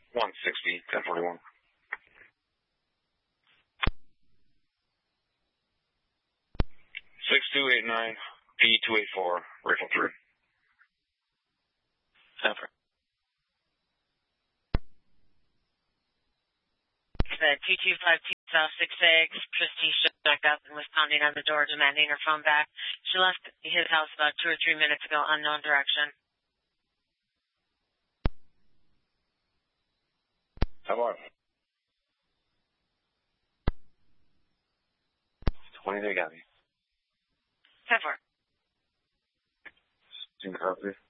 160, 1041. 6289, P284, Rifle 3. 10 for. The 225 South 66, Christy showed back up and was pounding on the door demanding her phone back. She left his house about 2 or 3 minutes ago, unknown direction. How about 20, they got me. 10-4. Copy.